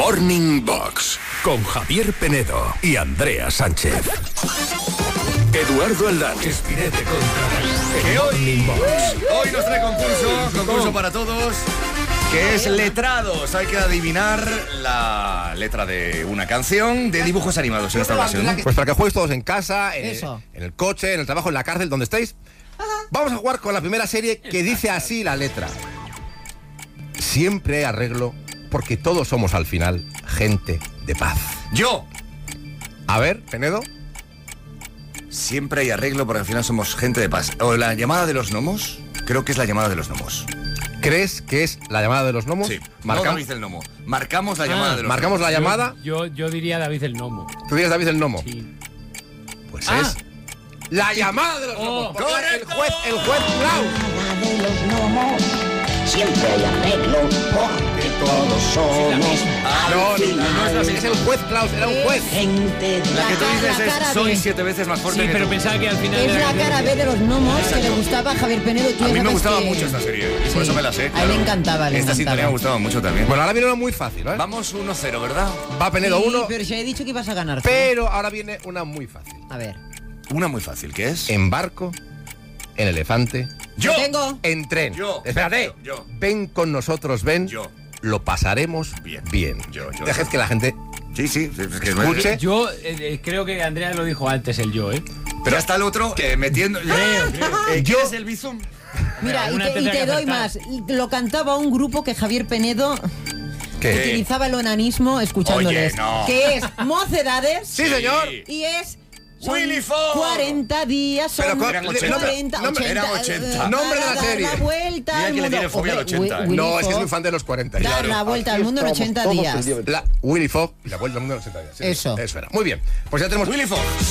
Morning Box con Javier Penedo y Andrea Sánchez. Eduardo Aldán, Espinete contra que hoy nos trae concurso para todos, que es letrados. Hay que adivinar la letra de una canción de dibujos animados en esta ocasión, ¿no? Pues para que jueguéis todos en casa, en el coche, en el trabajo, en la cárcel, donde estéis. Vamos a jugar con la primera serie que dice así la letra. Siempre hay arreglo porque todos somos al final gente de paz. Yo. A ver, Penedo. Siempre hay arreglo porque al final somos gente de paz. O la llamada de los gnomos. Creo que es la llamada de los gnomos. ¿Crees que es la llamada de los gnomos? Sí. No David el Gnomo. Marcamos la llamada de los ¿Marcamos gnomos. la llamada? Yo diría David el Gnomo. ¿Tú dirías David el Gnomo? Sí. Pues es la llamada de los gnomos. ¡Correcto! El juez Klaus. La de los gnomos. Siempre hay arreglo porque todos somos No es la serie, es el juez Klaus, era un juez. gente de La que tú dices La cara es soy B. 7 veces más fuerte Sí, que pero tú. pensaba que al final Es era la cara B de los gnomos que le gustaba a Javier Penedo. A mí me gustaba mucho esta serie y por eso me la sé. A él le encantaba, Esta sintonía me gustaba mucho también. Bueno, ahora viene uno muy fácil, ¿eh? Vamos 1-0, ¿verdad? Va Penedo Sí, 1, pero si he dicho que ibas a ganar. pero ahora viene una muy fácil. A ver. Una muy fácil, ¿qué es? En barco, en elefante, Yo. Tengo. en tren. Yo. Espérate. Yo. Ven con nosotros, ven. Yo. Lo pasaremos bien. Yo. Dejad que la gente Sí, es que escuche. Yo creo que Andrea lo dijo antes, el yo, ¿eh? Pero hasta el otro metiendo. Yo- ¿Qué es el bizum? Mira, y Una te tendrá que doy acertar. más. Lo cantaba un grupo que Javier Penedo ¿Qué? utilizaba el onanismo escuchándoles. Oye, no. Que es Mocedades. Sí, señor. Y es... son Willy Fogg. 40 días, son Pero eran 80. 40, Eran 80. Nombre de la dar serie. la vuelta Mira al que le mundo. tiene fobia al Hombre, 80, ¿eh? Willy No, es que es Fogg, muy fan de los 40. dar la vuelta al mundo en 80 días. La Willy Fogg y la vuelta al mundo en los 80 días. Sí, Eso. Eso era. Muy bien. Pues ya tenemos Willy Fogg.